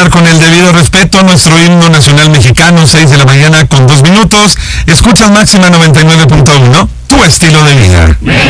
cantar con el debido respeto nuestro himno nacional mexicano, 6 de la mañana con 2 minutos. Escuchas Máxima 99.1, tu estilo de vida.